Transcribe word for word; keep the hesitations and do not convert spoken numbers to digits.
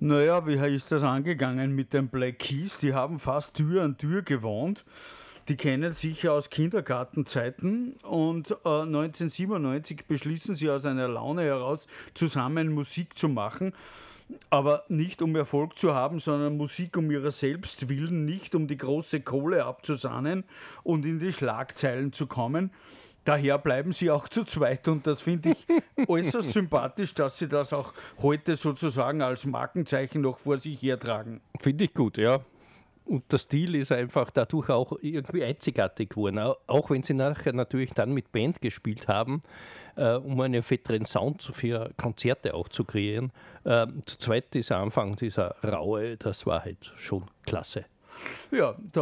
Naja, wie ist das angegangen mit den Black Keys? Die haben fast Tür an Tür gewohnt. Die kennen sich ja aus Kindergartenzeiten und äh, neunzehnhundertsiebenundneunzig beschließen sie aus einer Laune heraus, zusammen Musik zu machen. Aber nicht um Erfolg zu haben, sondern Musik um ihrer selbst willen, nicht um die große Kohle abzusahnen und in die Schlagzeilen zu kommen. Daher bleiben sie auch zu zweit und das finde ich äußerst sympathisch, dass sie das auch heute sozusagen als Markenzeichen noch vor sich hertragen. Finde ich gut, ja. Und der Stil ist einfach dadurch auch irgendwie einzigartig geworden. Auch wenn sie nachher natürlich dann mit Band gespielt haben, äh, um einen fetteren Sound für Konzerte auch zu kreieren. Äh, zu zweit dieser Anfang, dieser Raue, das war halt schon klasse. Ja, da